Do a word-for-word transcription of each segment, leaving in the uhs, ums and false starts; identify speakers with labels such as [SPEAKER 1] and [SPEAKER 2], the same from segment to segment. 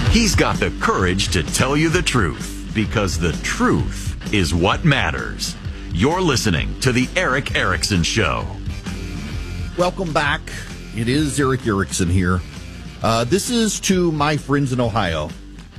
[SPEAKER 1] He's got the courage to tell you the truth, because the truth is what matters. You're listening to The Erick Erickson Show.
[SPEAKER 2] Welcome back. It is Erick Erickson here. Uh, this is to my friends in Ohio.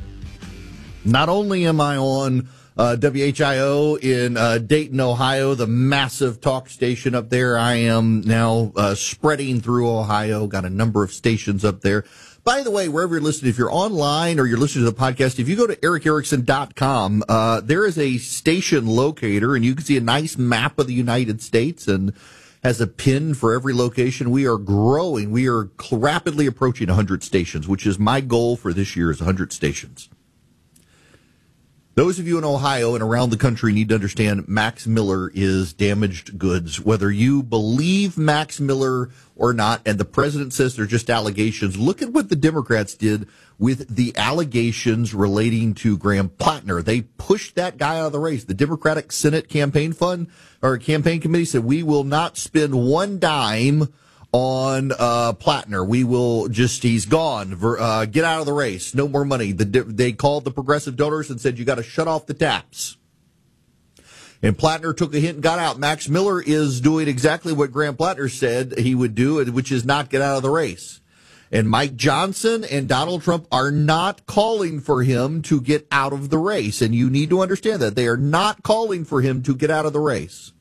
[SPEAKER 2] Not only am I on uh, W H I O in uh, Dayton, Ohio, the massive talk station up there, I am now uh, spreading through Ohio, got a number of stations up there. By the way, wherever you're listening, if you're online or you're listening to the podcast, if you go to erick erickson dot com, uh, there is a station locator, and you can see a nice map of the United States and has a pin for every location. We are growing. We are rapidly approaching one hundred stations, which is my goal for this year, is one hundred stations. Those of you in Ohio and around the country need to understand Max Miller is damaged goods. Whether you believe Max Miller or not, and the president says they're just allegations, look at what the Democrats did with the allegations relating to Graham Plattner. They pushed that guy out of the race. The Democratic Senate campaign fund or campaign committee said, we will not spend one dime on uh Plattner. We will just, he's gone. Uh, get out of the race. No more money. The, they called the progressive donors and said, you got to shut off the taps. And Plattner took a hint and got out. Max Miller is doing exactly what Graham Plattner said he would do, which is not get out of the race. And Mike Johnson and Donald Trump are not calling for him to get out of the race. And you need to understand that. They are not calling for him to get out of the race.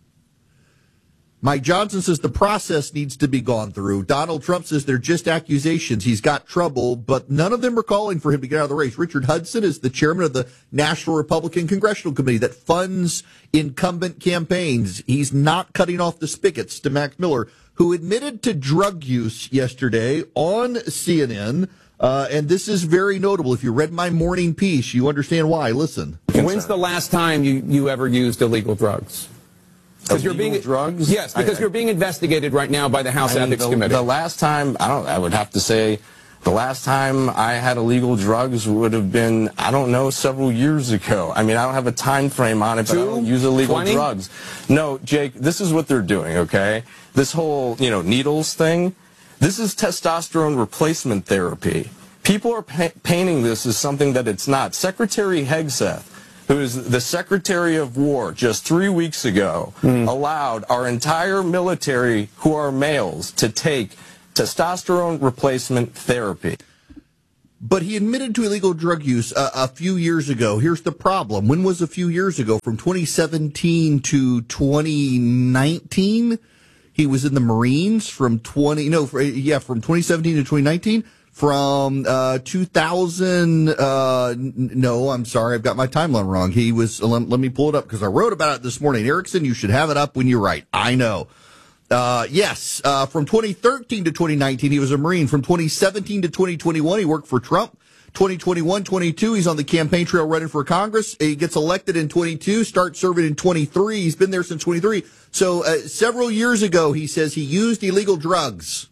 [SPEAKER 2] Mike Johnson says the process needs to be gone through. Donald Trump says they're just accusations. He's got trouble, but none of them are calling for him to get out of the race. Richard Hudson is the chairman of the National Republican Congressional Committee that funds incumbent campaigns. He's not cutting off the spigots to Max Miller, who admitted to drug use yesterday on C N N. Uh, and this is very notable. If you read my morning piece, you understand why. Listen.
[SPEAKER 3] When's the last time you, you ever used illegal drugs? Because you're being
[SPEAKER 4] drugs.
[SPEAKER 3] Yes, because I, you're being investigated right now by the House I mean, Ethics
[SPEAKER 4] the,
[SPEAKER 3] Committee.
[SPEAKER 4] The last time, I don't. I would have to say, the last time I had illegal drugs would have been, I don't know, several years ago. I mean, I don't have a time frame on it, but Two, I don't use illegal twenty? drugs. No, Jake, this is what they're doing. Okay, this whole you know needles thing. This is testosterone replacement therapy. People are pa painting this as something that it's not. Secretary Hegseth, who is the Secretary of War, just three weeks ago, mm. allowed our entire military, who are males, to take testosterone replacement therapy.
[SPEAKER 2] But he admitted to illegal drug use uh, a few years ago. Here's the problem. When was a few years ago? From twenty seventeen to twenty nineteen? He was in the Marines from twenty, no, yeah, from twenty seventeen to twenty nineteen. From uh, two thousand, uh, no, I'm sorry, I've got my timeline wrong. He was, let, let me pull it up because I wrote about it this morning. Erickson, you should have it up when you write. I know. Uh, yes, uh, from twenty thirteen to twenty nineteen, he was a Marine. From twenty seventeen to twenty twenty-one, he worked for Trump. twenty twenty-one, twenty-two, he's on the campaign trail running for Congress. He gets elected in twenty-two, starts serving in twenty-three. He's been there since twenty-three. So uh, several years ago, he says he used illegal drugs.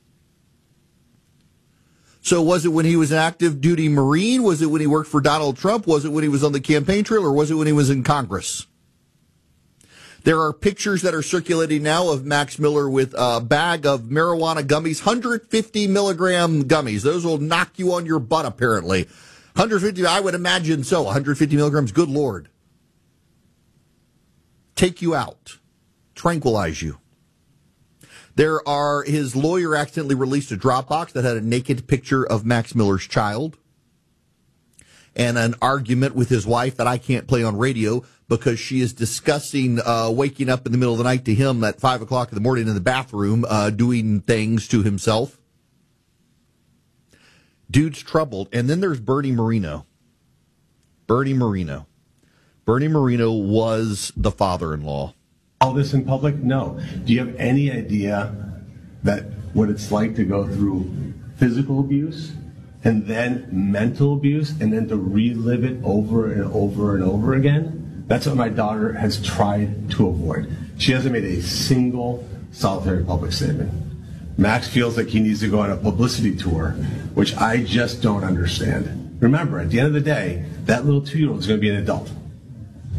[SPEAKER 2] So was it when he was an active duty Marine? Was it when he worked for Donald Trump? Was it when he was on the campaign trail? Or was it when he was in Congress? There are pictures that are circulating now of Max Miller with a bag of marijuana gummies, one hundred fifty milligram gummies. Those will knock you on your butt, apparently. one hundred fifty, I would imagine so. one hundred fifty milligrams, good Lord. Take you out. Tranquilize you. There are, his lawyer accidentally released a Dropbox that had a naked picture of Max Miller's child and an argument with his wife that I can't play on radio because she is discussing uh, waking up in the middle of the night to him at five o'clock in the morning in the bathroom uh, doing things to himself. Dude's troubled. And then there's Bernie Moreno. Bernie Moreno. Bernie Moreno was the father-in-law.
[SPEAKER 5] All this in public? No. Do you have any idea that what it's like to go through physical abuse and then mental abuse and then to relive it over and over and over again? That's what my daughter has tried to avoid. She hasn't made a single solitary public statement. Max feels like he needs to go on a publicity tour, which I just don't understand. Remember, at the end of the day, that little two-year-old is going to be an adult.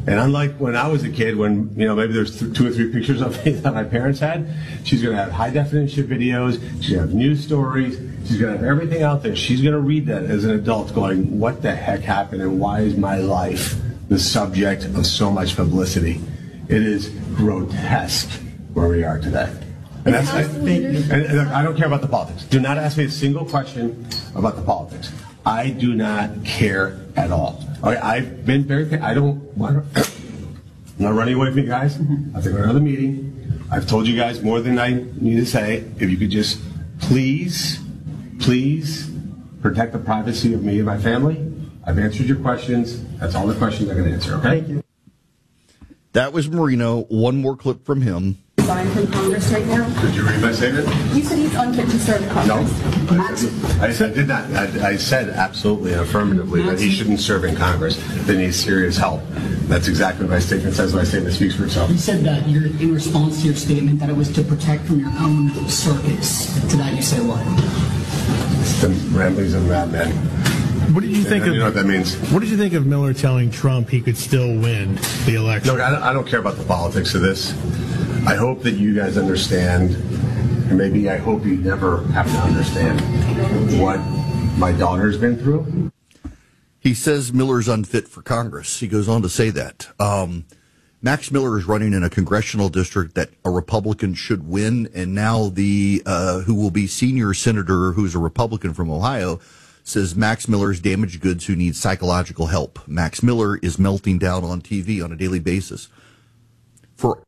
[SPEAKER 5] And unlike when I was a kid, when, you know, maybe there's th- two or three pictures of me that my parents had, she's going to have high definition videos, she's going to have news stories, she's going to have everything out there. She's going to read that as an adult going, what the heck happened and why is my life the subject of so much publicity? It is grotesque where we are today. And that's, I, and, and I don't care about the politics. Do not ask me a single question about the politics. I do not care at all. Okay, I've been very, I don't, I don't I'm not running away from you guys. I have to go to another meeting. I've told you guys more than I need to say. If you could just please, please protect the privacy of me and my family. I've answered your questions. That's all the questions I can answer, okay? Thank you.
[SPEAKER 2] That was Marino. One more clip from him.
[SPEAKER 6] Resign from Congress right now?
[SPEAKER 5] Did you read my statement?
[SPEAKER 6] You said he's unfit to serve Congress.
[SPEAKER 5] No, I, I, I did not. I, I said absolutely and affirmatively that he shouldn't serve in Congress, that he needs serious help. That's exactly what my statement says. My statement speaks for itself.
[SPEAKER 7] You said that you're, in response to your statement that it was to protect from your own circuits. To that you say what?
[SPEAKER 5] It's the ramblings of madmen.
[SPEAKER 8] What did you think
[SPEAKER 5] and,
[SPEAKER 8] of?
[SPEAKER 5] You know what that means?
[SPEAKER 8] What did you think of Miller telling Trump he could still win the election?
[SPEAKER 5] Look, I don't, I don't care about the politics of this. I hope that you guys understand, and maybe I hope you never have to understand what my daughter's been through.
[SPEAKER 2] He says Miller's unfit for Congress. He goes on to say that. Um, Max Miller is running in a congressional district that a Republican should win, and now the uh, who will be senior senator, who's a Republican from Ohio, says Max Miller's damaged goods who needs psychological help. Max Miller is melting down on T V on a daily basis. For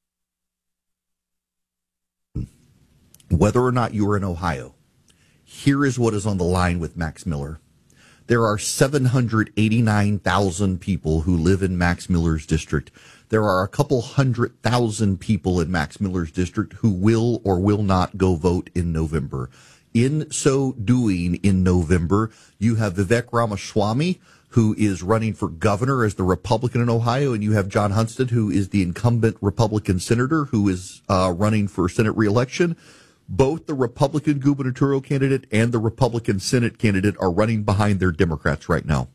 [SPEAKER 2] whether or not you are in Ohio, here is what is on the line with Max Miller. There are seven hundred eighty-nine thousand people who live in Max Miller's district. There are a couple hundred thousand people in Max Miller's district who will or will not go vote in November. In so doing, in November, you have Vivek Ramaswamy, who is running for governor as the Republican in Ohio, and you have John Hunstead, who is the incumbent Republican senator who is uh, running for Senate reelection. Both the Republican gubernatorial candidate and the Republican Senate candidate are running behind their Democrats right now.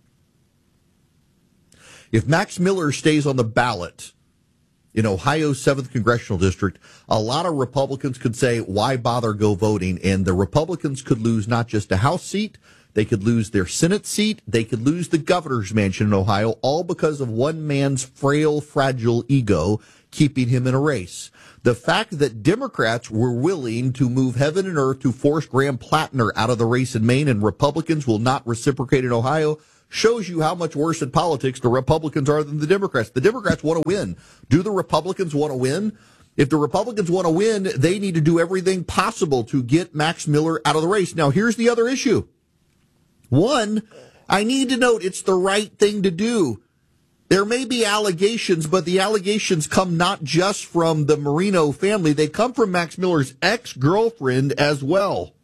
[SPEAKER 2] If Max Miller stays on the ballot in Ohio's seventh Congressional District, a lot of Republicans could say, why bother go voting? And the Republicans could lose not just a House seat, they could lose their Senate seat, they could lose the governor's mansion in Ohio, all because of one man's frail, fragile ego keeping him in a race. The fact that Democrats were willing to move heaven and earth to force Graham Plattner out of the race in Maine and Republicans will not reciprocate in Ohio shows you how much worse in politics the Republicans are than the Democrats. The Democrats want to win. Do the Republicans want to win? If the Republicans want to win, they need to do everything possible to get Max Miller out of the race. Now, here's the other issue. One, I need to note it's the right thing to do. There may be allegations, but the allegations come not just from the Marino family. They come from Max Miller's ex-girlfriend as well.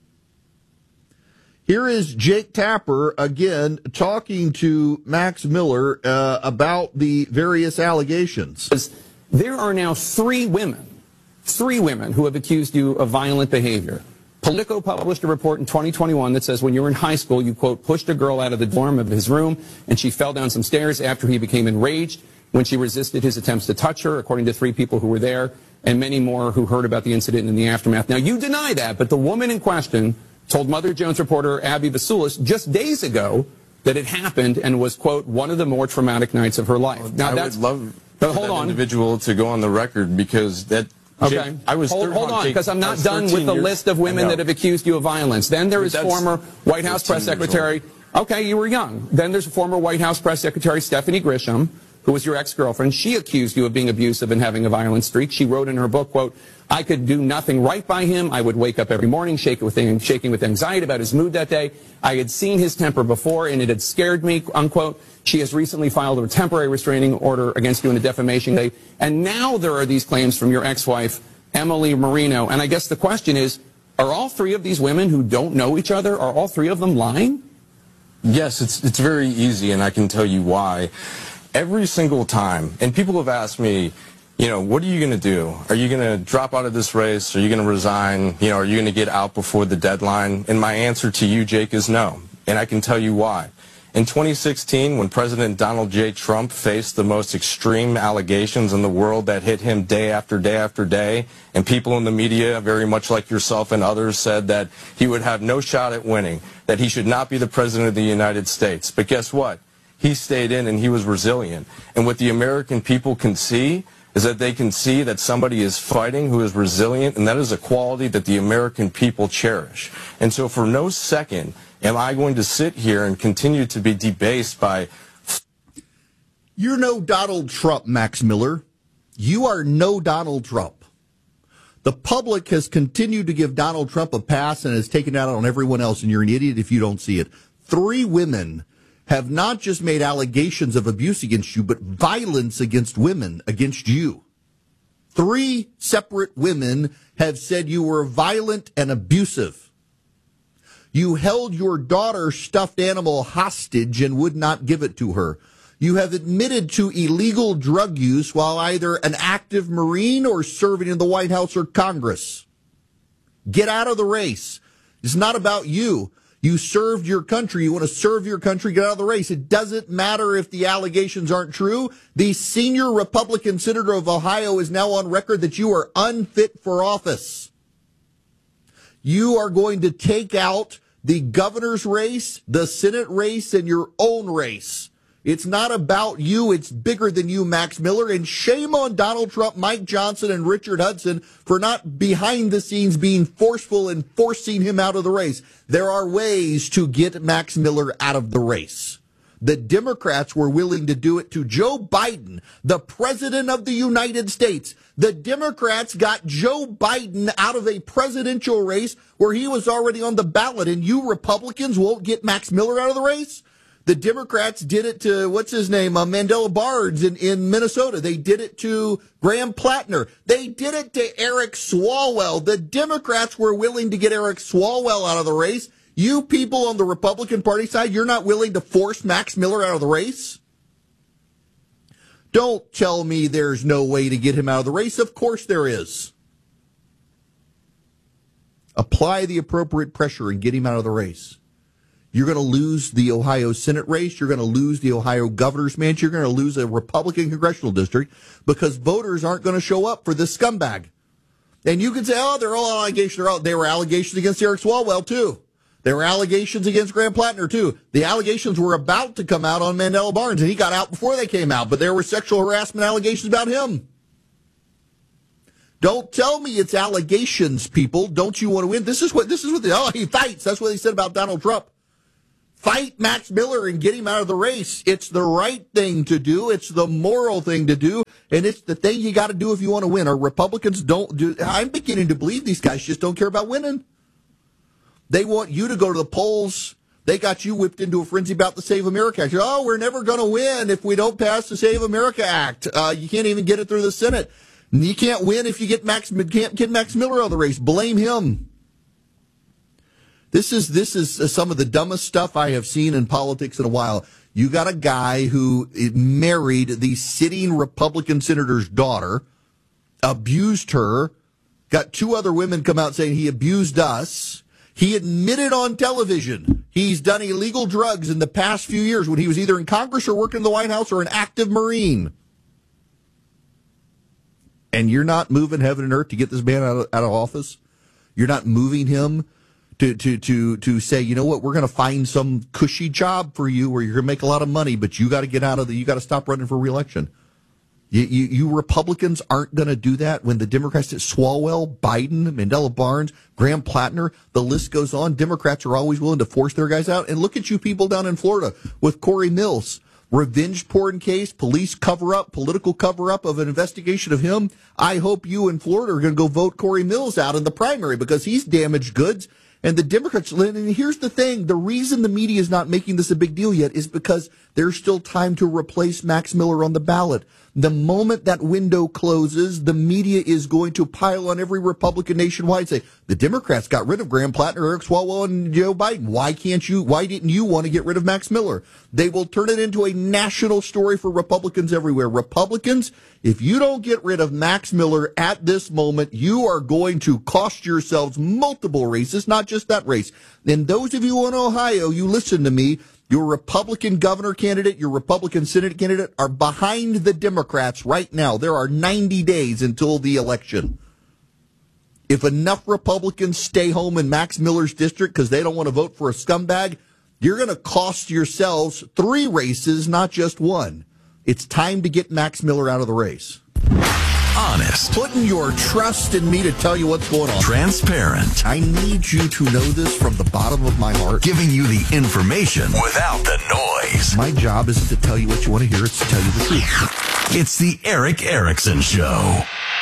[SPEAKER 2] Here is Jake Tapper, again, talking to Max Miller uh, about the various allegations.
[SPEAKER 3] There are now three women, three women who have accused you of violent behavior. Politico published a report in twenty twenty-one that says when you were in high school, you, quote, pushed a girl out of the dorm of his room, and she fell down some stairs after he became enraged when she resisted his attempts to touch her, according to three people who were there, and many more who heard about the incident in the aftermath. Now, you deny that, but the woman in question told Mother Jones reporter Abby Vasulis just days ago that it happened and was, quote, one of the more traumatic nights of her life. Now,
[SPEAKER 4] I
[SPEAKER 3] that's,
[SPEAKER 4] would love
[SPEAKER 3] but
[SPEAKER 4] for
[SPEAKER 3] hold
[SPEAKER 4] that
[SPEAKER 3] on.
[SPEAKER 4] individual to go on the record because that...
[SPEAKER 3] Okay.
[SPEAKER 4] Jake, I was
[SPEAKER 3] hold, hold on, because I'm not done with the
[SPEAKER 4] years.
[SPEAKER 3] list of women that have accused you of violence. Then there is former White House press secretary. Okay, you were young. Then there's former White House press secretary Stephanie Grisham, who was your ex-girlfriend. She accused you of being abusive and having a violent streak. She wrote in her book, quote, I could do nothing right by him. I would wake up every morning shaking with, shaking with anxiety about his mood that day. I had seen his temper before, and it had scared me, unquote. She has recently filed a temporary restraining order against you in a defamation case. And now there are these claims from your ex-wife, Emily Marino. And I guess the question is, are all three of these women who don't know each other, are all three of them lying?
[SPEAKER 4] Yes, it's, it's very easy, and I can tell you why. Every single time, and people have asked me, you know, what are you going to do? Are you going to drop out of this race? Are you going to resign? You know, are you going to get out before the deadline? And my answer to you, Jake, is no. And I can tell you why. In twenty sixteen, when President Donald J. Trump faced the most extreme allegations in the world that hit him day after day after day, and people in the media, very much like yourself and others, said that he would have no shot at winning, that he should not be the President of the United States. But guess what? He stayed in and he was resilient. And what the American people can see is that they can see that somebody is fighting who is resilient, and that is a quality that the American people cherish. And so for no second am I going to sit here and continue to be debased by...
[SPEAKER 2] You're no Donald Trump, Max Miller. You are no Donald Trump. The public has continued to give Donald Trump a pass and has taken it out on everyone else, and you're an idiot if you don't see it. Three women have not just made allegations of abuse against you, but violence against women, against you. Three separate women have said you were violent and abusive. You held your daughter's stuffed animal hostage and would not give it to her. You have admitted to illegal drug use while either an active Marine or serving in the White House or Congress. Get out of the race. It's not about you. You served your country. You want to serve your country, get out of the race. It doesn't matter if the allegations aren't true. The senior Republican senator of Ohio is now on record that you are unfit for office. You are going to take out the governor's race, the Senate race, and your own race. It's not about you. It's bigger than you, Max Miller. And shame on Donald Trump, Mike Johnson, and Richard Hudson for not behind the scenes being forceful and forcing him out of the race. There are ways to get Max Miller out of the race. The Democrats were willing to do it to Joe Biden, the president of the United States. The Democrats got Joe Biden out of a presidential race where he was already on the ballot, and you Republicans won't get Max Miller out of the race? The Democrats did it to, what's his name, uh, Mandela Barnes in, in Minnesota. They did it to Graham Plattner. They did it to Eric Swalwell. The Democrats were willing to get Eric Swalwell out of the race. You people on the Republican Party side, you're not willing to force Max Miller out of the race? Don't tell me there's no way to get him out of the race. Of course there is. Apply the appropriate pressure and get him out of the race. You're going to lose the Ohio Senate race. You're going to lose the Ohio governor's mansion. You're going to lose a Republican congressional district because voters aren't going to show up for this scumbag. And you can say, oh, they're all allegations. They're all, they were allegations against Eric Swalwell, too. There were allegations against Graham Plattner, too. The allegations were about to come out on Mandela Barnes, and he got out before they came out. But there were sexual harassment allegations about him. Don't tell me it's allegations, people. Don't you want to win? This is what, this is what, the, oh, he fights. That's what they said about Donald Trump. Fight Max Miller and get him out of the race. It's the right thing to do. It's the moral thing to do. And it's the thing you got to do if you want to win. Or Republicans don't do. I'm beginning to believe these guys just don't care about winning. They want you to go to the polls. They got you whipped into a frenzy about the Save America Act. Oh, we're never going to win if we don't pass the Save America Act. Uh, you can't even get it through the Senate. You can't win if you get Max, can't get Max Miller out of the race. Blame him. This is this is some of the dumbest stuff I have seen in politics in a while. You got a guy who married the sitting Republican senator's daughter, abused her, got two other women come out saying he abused us. He admitted on television he's done illegal drugs in the past few years when he was either in Congress or working in the White House or an active Marine. And you're not moving heaven and earth to get this man out of, out of office? You're not moving him to, to, to, to say, you know what, we're going to find some cushy job for you where you're going to make a lot of money, but you got to get out of the, you got to stop running for re-election. You, you, you Republicans aren't going to do that when the Democrats, Swalwell, Biden, Mandela Barnes, Graham Plattner, the list goes on. Democrats are always willing to force their guys out. And look at you people down in Florida with Corey Mills. Revenge porn case, police cover-up, political cover-up of an investigation of him. I hope you in Florida are going to go vote Corey Mills out in the primary because he's damaged goods. And the Democrats, and here's the thing, the reason the media is not making this a big deal yet is because there's still time to replace Max Miller on the ballot. The moment that window closes, the media is going to pile on every Republican nationwide and say, the Democrats got rid of Graham Plattner, Eric Swalwell, and Joe Biden. Why can't you, why didn't you want to get rid of Max Miller? They will turn it into a national story for Republicans everywhere. Republicans, if you don't get rid of Max Miller at this moment, you are going to cost yourselves multiple races, not just that race. And those of you in Ohio, you listen to me, Your Republican governor candidate, your Republican Senate candidate are behind the Democrats right now. There are ninety days until the election. If enough Republicans stay home in Max Miller's district because they don't want to vote for a scumbag, you're going to cost yourselves three races, not just one. It's time to get Max Miller out of the race.
[SPEAKER 1] Honest.
[SPEAKER 2] Putting your trust in me to tell you what's going on.
[SPEAKER 1] Transparent.
[SPEAKER 2] I need you to know this from the bottom of my heart.
[SPEAKER 1] Giving you the information without the noise.
[SPEAKER 2] My job isn't to tell you what you want to hear, it's to tell you the truth.
[SPEAKER 1] It's the Eric Erickson Show.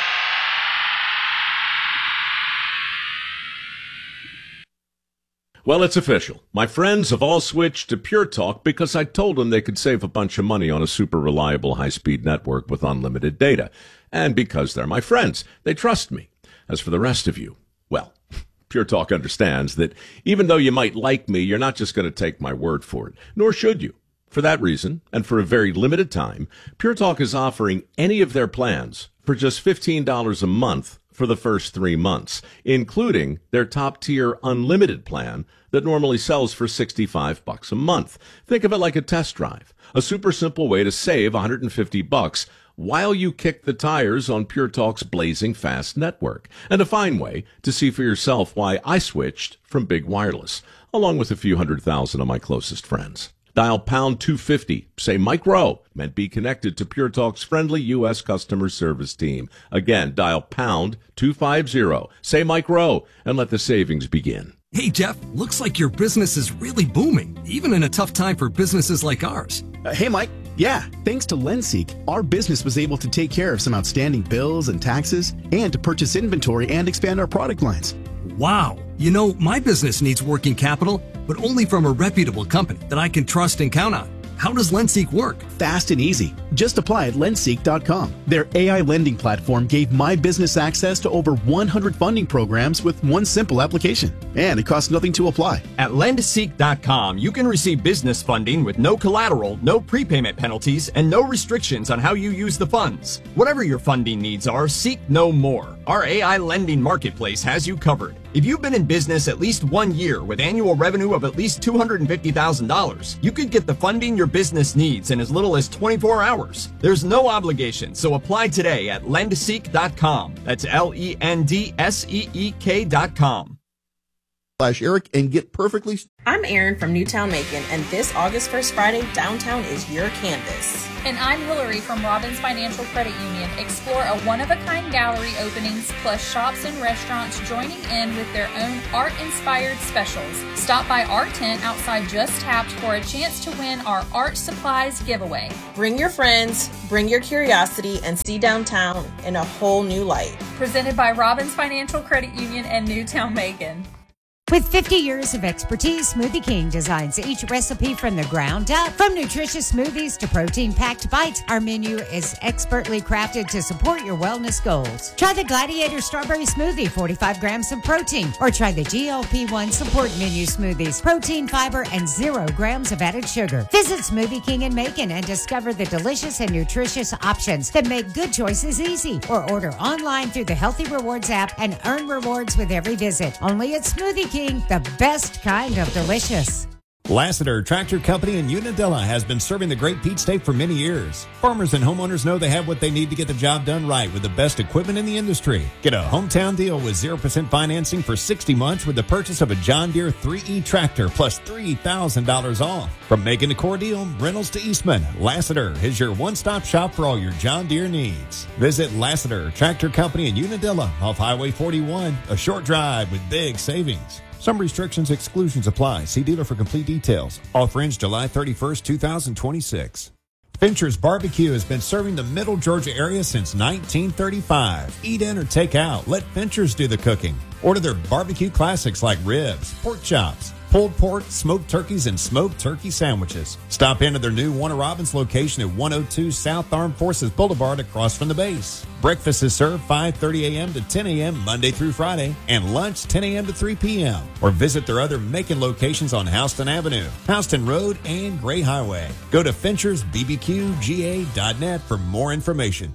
[SPEAKER 9] Well, it's official. My friends have all switched to Pure Talk because I told them they could save a bunch of money on a super reliable high-speed network with unlimited data. And because they're my friends, they trust me. As for the rest of you, well, Pure Talk understands that even though you might like me, you're not just going to take my word for it, nor should you. For that reason, and for a very limited time, Pure Talk is offering any of their plans for just fifteen dollars a month for the first three months, including their top-tier unlimited plan that normally sells for sixty-five bucks a month. Think of it like a test drive, a super simple way to save one hundred fifty bucks while you kick the tires on Pure Talk's blazing fast network, and a fine way to see for yourself why I switched from big wireless, along with a few hundred thousand of my closest friends. Dial pound two fifty, say Mike Rowe, and be connected to Pure Talk's friendly U S customer service team. Again, dial pound two fifty, say Mike Rowe, and let the savings begin.
[SPEAKER 10] Hey, Jeff, looks like your business is really booming, even in a tough time for businesses like ours.
[SPEAKER 11] Uh, hey, Mike. Yeah, thanks to Lenseek, our business was able to take care of some outstanding bills and taxes and to purchase inventory and expand our product lines.
[SPEAKER 10] Wow. You know, my business needs working capital, but only from a reputable company that I can trust and count on. How does Lenseek work?
[SPEAKER 11] Fast and easy. Just apply at lenseek dot com. Their A I lending platform gave my business access to over one hundred funding programs with one simple application. And it costs nothing to apply.
[SPEAKER 12] At lenseek dot com, you can receive business funding with no collateral, no prepayment penalties, and no restrictions on how you use the funds. Whatever your funding needs are, seek no more. Our A I lending marketplace has you covered. If you've been in business at least one year with annual revenue of at least two hundred fifty thousand dollars, you could get the funding your business needs in as little as twenty-four hours. There's no obligation, so apply today at lenseek dot com. That's L E N D S E E K dot com.
[SPEAKER 2] Slash Eric and get perfectly.
[SPEAKER 13] I'm Erin from Newtown Macon, and this August first Friday, downtown is your canvas.
[SPEAKER 14] And I'm Hillary from Robbins Financial Credit Union. Explore a one-of-a-kind gallery openings, plus shops and restaurants joining in with their own art-inspired specials. Stop by our tent outside Just Tapped for a chance to win our art supplies giveaway.
[SPEAKER 13] Bring your friends, bring your curiosity, and see downtown in a whole new light.
[SPEAKER 14] Presented by Robbins Financial Credit Union and Newtown Macon.
[SPEAKER 15] With fifty years of expertise, Smoothie King designs each recipe from the ground up. From nutritious smoothies to protein-packed bites, our menu is expertly crafted to support your wellness goals. Try the Gladiator Strawberry Smoothie, forty-five grams of protein, or try the G L P one Support Menu Smoothies, protein, fiber, and zero grams of added sugar. Visit Smoothie King in Macon and discover the delicious and nutritious options that make good choices easy. Or order online through the Healthy Rewards app and earn rewards with every visit. Only at Smoothie King. The best kind of delicious.
[SPEAKER 16] Lassiter Tractor Company in Unadilla has been serving the Great Peach State for many years. Farmers and homeowners know they have what they need to get the job done right with the best equipment in the industry. Get a hometown deal with zero percent financing for sixty months with the purchase of a John Deere three E tractor plus three thousand dollars off. From Macon to Cordele, Reynolds to Eastman, Lassiter is your one-stop shop for all your John Deere needs. Visit Lassiter Tractor Company in Unadilla off Highway forty-one, a short drive with big savings. Some restrictions, exclusions apply. See dealer for complete details. Offer ends July thirty-first, twenty twenty-six. Fincher's Barbecue has been serving the Middle Georgia area since nineteen thirty-five. Eat in or take out. Let Fincher's do the cooking. Order their barbecue classics like ribs, pork chops, pulled pork, smoked turkeys, and smoked turkey sandwiches. Stop into their new Warner Robins location at one oh two South Armed Forces Boulevard across from the base. Breakfast is served five thirty a.m. to ten a.m. Monday through Friday, and lunch ten a.m. to three p.m. Or visit their other Macon locations on Houston Avenue, Houston Road, and Gray Highway. Go to Finchers B B Q G A dot net for more information.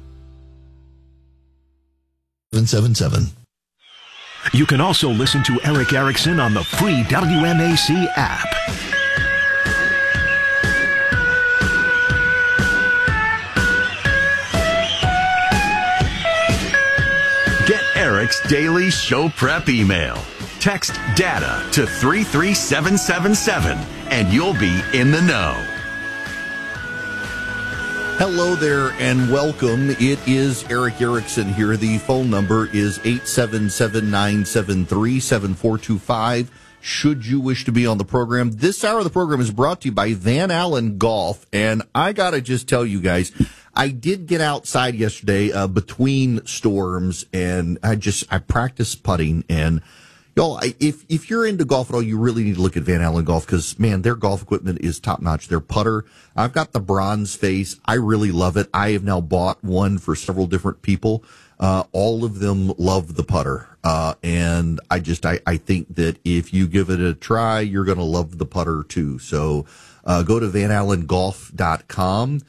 [SPEAKER 17] seven seven seven. You can also listen to Eric Erickson on the free W M A C app.
[SPEAKER 1] daily show prep email. Text DATA to three three seven seven seven and you'll be in the know.
[SPEAKER 2] Hello there and welcome. It is Eric Erickson here. The phone number is eight seven seven, nine seven three, seven four two five. Should you wish to be on the program. This hour of the program is brought to you by Van Allen Golf. And I got to just tell you guys, I did get outside yesterday uh, between storms, and I just I practiced putting. And y'all, I, if if you're into golf at all, you really need to look at Van Allen Golf because, man, their golf equipment is top notch. Their putter, I've got the bronze face. I really love it. I have now bought one for several different people. Uh, all of them love the putter. Uh, and I just, I, I think that if you give it a try, you're going to love the putter too. So, uh, go to van allen golf dot com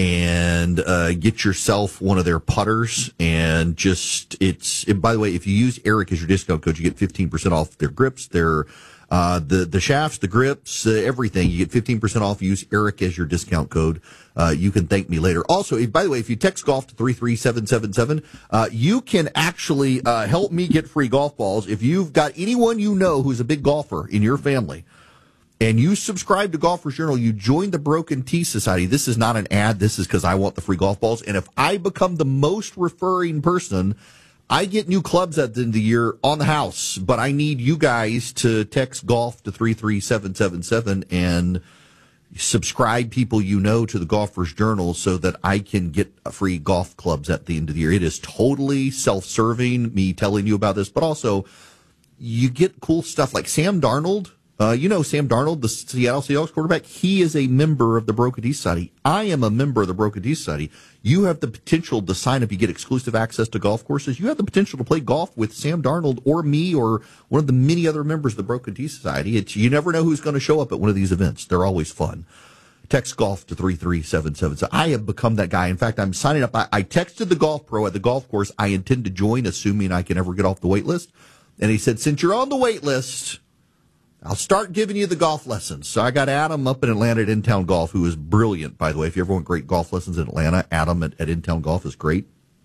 [SPEAKER 2] and, uh, get yourself one of their putters and just, it's, and by the way, if you use Eric as your discount code, you get fifteen percent off their grips, their, uh, the, the shafts, the grips, uh, everything. You get fifteen percent off. Use Eric as your discount code. Uh, you can thank me later. Also, if, by the way, if you text golf to three three seven seven seven, uh, you can actually, uh, help me get free golf balls. If you've got anyone you know who's a big golfer in your family and you subscribe to Golfers Journal, you join the Broken Tee Society. This is not an ad. This is because I want the free golf balls. And if I become the most referring person, I get new clubs at the end of the year on the house, but I need you guys to text golf to three three seven seven seven and subscribe people you know to the Golfers Journal so that I can get free golf clubs at the end of the year. It is totally self-serving, me telling you about this, but also you get cool stuff like Sam Darnold. Uh, you know Sam Darnold, the Seattle Seahawks quarterback. He is a member of the Broken Tee Society. I am a member of the Broken Tee Society. You have the potential to sign up. You get exclusive access to golf courses. You have the potential to play golf with Sam Darnold or me or one of the many other members of the Broken Tee Society. It's, you never know who's going to show up at one of these events. They're always fun. Text golf to three three seven seven. So I have become that guy. In fact, I'm signing up. I, I texted the golf pro at the golf course. I intend to join, assuming I can ever get off the wait list. And he said, since you're on the wait list, I'll start giving you the golf lessons. So I got Adam up in Atlanta at In-Town Golf, who is brilliant, by the way. If you ever want great golf lessons in Atlanta, Adam at, at In-Town Golf is great.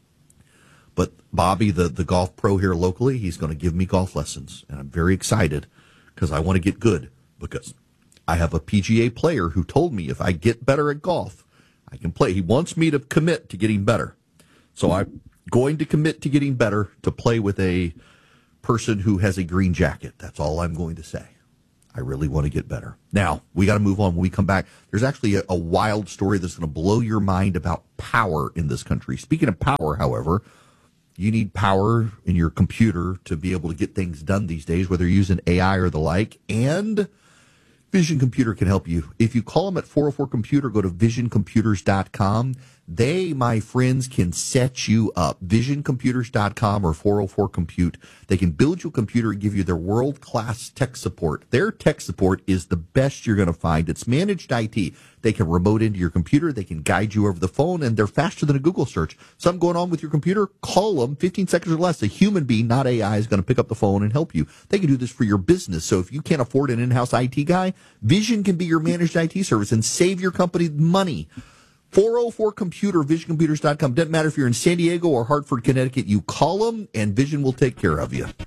[SPEAKER 2] But Bobby, the, the golf pro here locally, he's going to give me golf lessons. And I'm very excited because I want to get good because I have a P G A player who told me if I get better at golf, I can play. He wants me to commit to getting better. So I'm going to commit to getting better to play with a person who has a green jacket. That's all I'm going to say. I really want to get better. Now, we got to move on. When we come back, there's actually a, a wild story that's going to blow your mind about power in this country. Speaking of power, however, you need power in your computer to be able to get things done these days, whether you're using A I or the like, and Vision Computer can help you. If you call them at four oh four computer, go to vision computers dot com. They, my friends, can set you up. vision computers dot com or four oh four compute. They can build you a computer and give you their world-class tech support. Their tech support is the best you're going to find. It's managed I T. They can remote into your computer. They can guide you over the phone, and they're faster than a Google search. Something going on with your computer? Call them. fifteen seconds or less. A human being, not A I, is going to pick up the phone and help you. They can do this for your business. So if you can't afford an in-house I T guy, Vision can be your managed I T service and save your company money. four oh four computer, vision computers dot com. Doesn't matter if you're in San Diego or Hartford, Connecticut. You call them, and Vision will take care of you.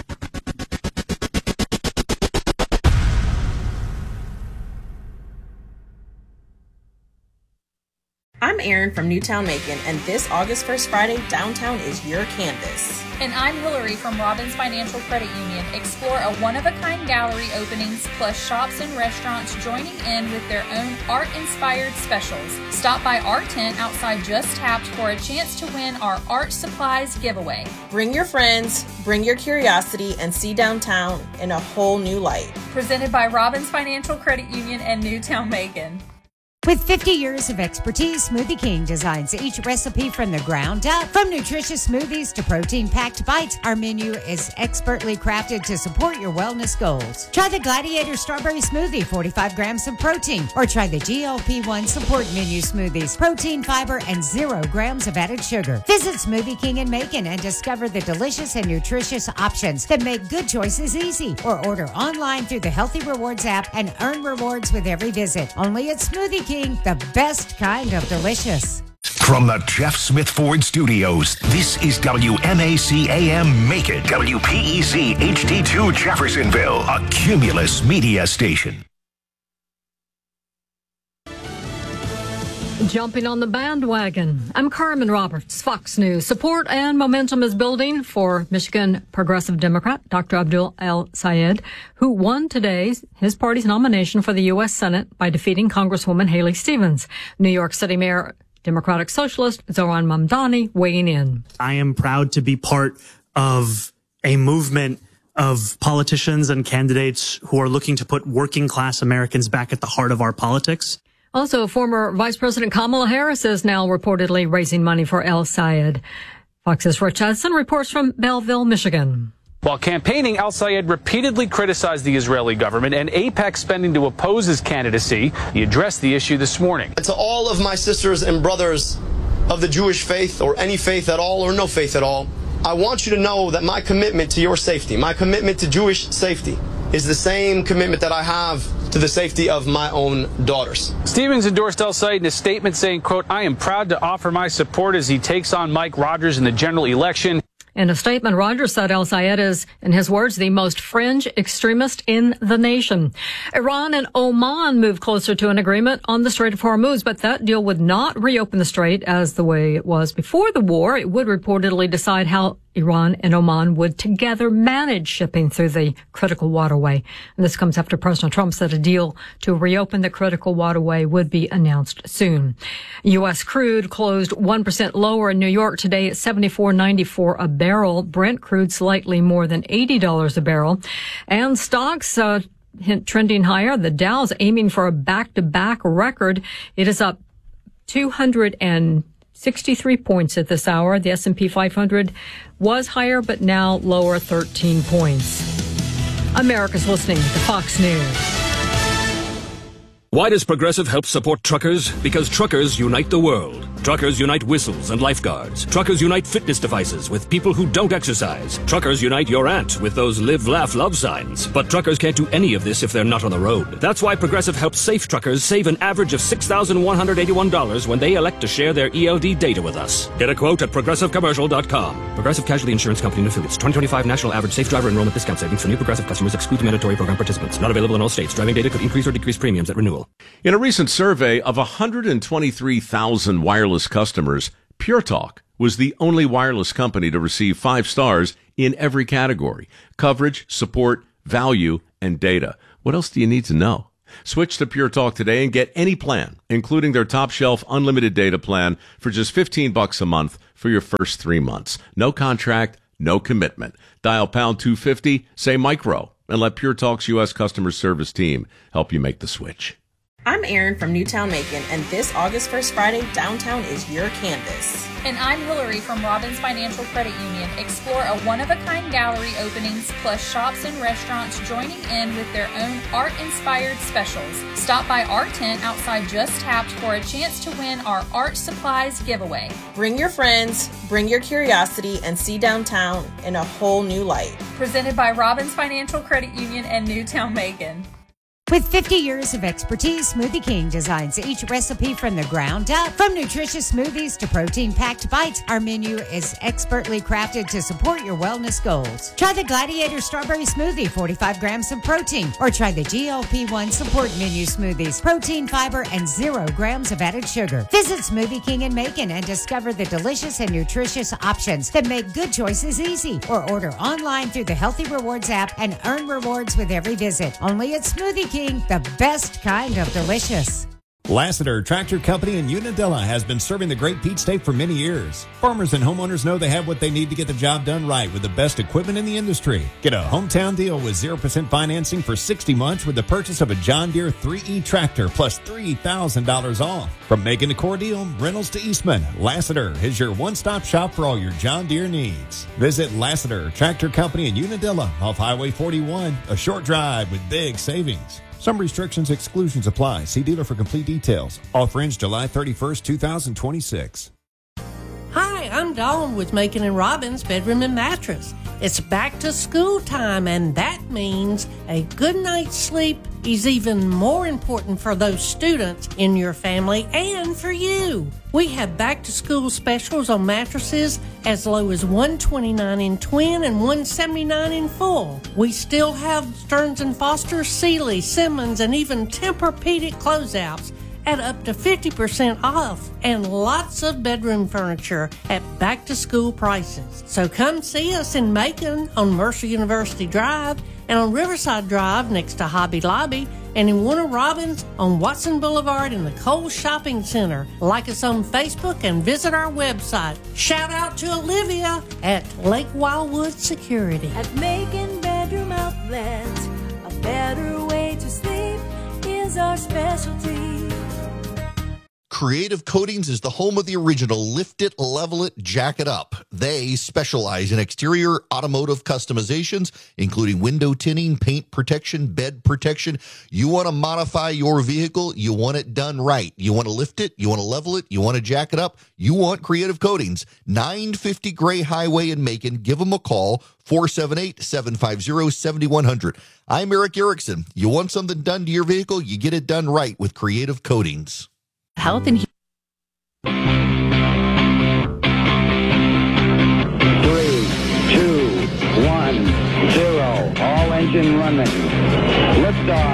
[SPEAKER 13] I'm Erin from Newtown Macon, and this August first Friday, downtown is your canvas.
[SPEAKER 14] And I'm Hillary from Robbins Financial Credit Union. Explore a one-of-a-kind gallery openings, plus shops and restaurants joining in with their own art-inspired specials. Stop by our tent outside Just Tapped for a chance to win our art supplies giveaway.
[SPEAKER 13] Bring your friends, bring your curiosity, and see downtown in a whole new light.
[SPEAKER 14] Presented by Robbins Financial Credit Union and Newtown Macon.
[SPEAKER 15] With fifty years of expertise, Smoothie King designs each recipe from the ground up. From nutritious smoothies to protein-packed bites, our menu is expertly crafted to support your wellness goals. Try the Gladiator Strawberry Smoothie, forty-five grams of protein, or try the G L P one Support Menu Smoothies, protein, fiber, and zero grams of added sugar. Visit Smoothie King in Macon and discover the delicious and nutritious options that make good choices easy. Or order online through the Healthy Rewards app and earn rewards with every visit. Only at Smoothie King, the best kind of delicious.
[SPEAKER 17] From the Jeff Smith Ford Studios, this is W M A C A M Macon, W P E C H D two Jeffersonville, a Cumulus media station.
[SPEAKER 18] Jumping on the bandwagon. I'm Carmen Roberts, Fox News. Support and momentum is building for Michigan Progressive Democrat Doctor Abdul El-Sayed, who won today his party's nomination for the U S Senate by defeating Congresswoman Haley Stevens. New York City Mayor Democratic Socialist Zohran Mamdani weighing in.
[SPEAKER 19] I am proud to be part of a movement of politicians and candidates who are looking to put working class Americans back at the heart of our politics.
[SPEAKER 18] Also, former Vice President Kamala Harris is now reportedly raising money for El-Sayed. Fox's Rich Hudson reports from Belleville, Michigan.
[SPEAKER 20] While campaigning, El-Sayed repeatedly criticized the Israeli government and AIPAC spending to oppose his candidacy. He addressed the issue this morning.
[SPEAKER 21] To all of my sisters and brothers of the Jewish faith, or any faith at all, or no faith at all, I want you to know that my commitment to your safety, my commitment to Jewish safety, is the same commitment that I have to the safety of my own daughters.
[SPEAKER 20] Stevens endorsed El-Sayed in a statement saying, quote, I am proud to offer my support as he takes on Mike Rogers in the general election.
[SPEAKER 18] In a statement, Rogers said El-Sayed is, in his words, the most fringe extremist in the nation. Iran and Oman moved closer to an agreement on the Strait of Hormuz, but that deal would not reopen the strait as the way it was before the war. It would reportedly decide how Iran and Oman would together manage shipping through the critical waterway. And this comes after President Trump said a deal to reopen the critical waterway would be announced soon. U S crude closed one percent lower in New York today at seventy-four ninety-four a barrel. Brent crude slightly more than eighty dollars a barrel. And stocks uh, trending higher. The Dow's aiming for a back-to-back record. It is up two hundred sixty-three points at this hour. The S and P five hundred was higher, but now lower thirteen points. America's listening to Fox News.
[SPEAKER 22] Why does Progressive help support truckers? Because truckers unite the world. Truckers unite whistles and lifeguards. Truckers unite fitness devices with people who don't exercise. Truckers unite your aunt with those live, laugh, love signs. But truckers can't do any of this if they're not on the road. That's why Progressive helps safe truckers save an average of six thousand one hundred eighty-one dollars when they elect to share their E L D data with us. Get a quote at progressive commercial dot com. Progressive Casualty Insurance Company and Affiliates. twenty twenty-five National Average Safe Driver Enrollment Discount Savings for new Progressive customers excludes mandatory program participants. Not available in all states. Driving data could increase or decrease premiums at renewal.
[SPEAKER 9] In a recent survey of one hundred twenty-three thousand wireless customers, Pure Talk was the only wireless company to receive five stars in every category: coverage, support, value, and data. What else do you need to know? Switch to Pure Talk today and get any plan, including their top shelf unlimited data plan, for just fifteen bucks a month for your first three months. No contract, no commitment. Dial pound two fifty, say micro, and let Pure Talk's U S customer service team help you make the switch.
[SPEAKER 13] I'm Erin from Newtown Macon, and this August first Friday, downtown is your canvas.
[SPEAKER 14] And I'm Hillary from Robbins Financial Credit Union. Explore a one-of-a-kind gallery openings plus shops and restaurants joining in with their own art-inspired specials. Stop by our tent outside Just Tapped for a chance to win our art supplies giveaway.
[SPEAKER 13] Bring your friends, bring your curiosity, and see downtown in a whole new light.
[SPEAKER 14] Presented by Robbins Financial Credit Union and Newtown Macon.
[SPEAKER 15] With fifty years of expertise, Smoothie King designs each recipe from the ground up. From nutritious smoothies to protein-packed bites, our menu is expertly crafted to support your wellness goals. Try the Gladiator Strawberry Smoothie, forty-five grams of protein, or try the G L P one Support Menu Smoothies, protein, fiber, and zero grams of added sugar. Visit Smoothie King in Macon and discover the delicious and nutritious options that make good choices easy. Or order online through the Healthy Rewards app and earn rewards with every visit. Only at Smoothie King. The best kind of delicious.
[SPEAKER 16] Lassiter Tractor Company in Unadilla has been serving the Great Peach State for many years. Farmers and homeowners know they have what they need to get the job done right with the best equipment in the industry. Get a hometown deal with zero percent financing for sixty months with the purchase of a John Deere three E tractor plus three thousand dollars off. From Macon to Cordele, Reynolds to Eastman, Lassiter is your one-stop shop for all your John Deere needs. Visit Lassiter Tractor Company in Unadilla off Highway forty-one, a short drive with big savings. Some restrictions, exclusions apply. See dealer for complete details. Offer ends July thirty-first, twenty twenty-six.
[SPEAKER 23] Hi, I'm Dawn with Macon and Robbins Bedroom and Mattress.
[SPEAKER 6] It's back to school time, and that means a good night's sleep is even more important for those students in your family and for you. We have back to school specials on mattresses as low as one hundred twenty-nine dollars in twin and one hundred seventy-nine dollars in full. We still have Stearns and Foster, Sealy, Simmons, and even Tempur-Pedic closeouts at up to fifty percent off, and lots of bedroom furniture at back-to-school prices. So come see us in Macon on Mercer University Drive, and on Riverside Drive next to Hobby Lobby, and in Warner Robins on Watson Boulevard in the Kohl's Shopping Center. Like us on Facebook and visit our website. Shout out to Olivia at Lake Wildwood Security.
[SPEAKER 7] At Macon Bedroom Outlet, a better way to sleep is our specialty.
[SPEAKER 2] Creative Coatings is the home of the original Lift It, Level It, Jack It Up. They specialize in exterior automotive customizations, including window tinting, paint protection, bed protection. You want to modify your vehicle, you want it done right. You want to lift it, you want to level it, you want to jack it up, you want Creative Coatings. nine fifty Gray Highway in Macon. Give them a call, four seven eight, seven five zero, seven one zero zero. I'm Eric Erickson. You want something done to your vehicle, you get it done right with Creative Coatings.
[SPEAKER 23] Health and
[SPEAKER 24] Three, two, one, zero. All engine running. Liftoff.